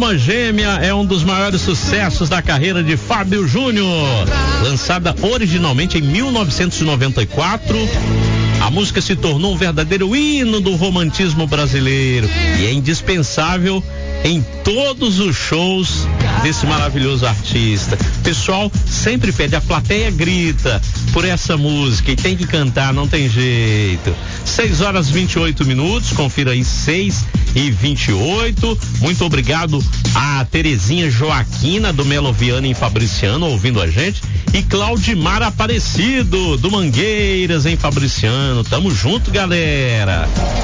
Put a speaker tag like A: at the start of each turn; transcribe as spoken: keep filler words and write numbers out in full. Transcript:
A: Alma Gêmea é um dos maiores sucessos da carreira de Fábio Júnior. Lançada originalmente em mil novecentos e noventa e quatro, a música se tornou um verdadeiro hino do romantismo brasileiro e é indispensável em todos os shows desse maravilhoso artista. Pessoal sempre pede, a plateia grita por essa música e tem que cantar, não tem jeito. seis horas e vinte e oito minutos, confira aí, seis e vinte e oito. Muito obrigado a Terezinha Joaquina do Meloviana em Fabriciano ouvindo a gente, e Claudimar Aparecido do Mangueiras em Fabriciano. Tamo junto, galera.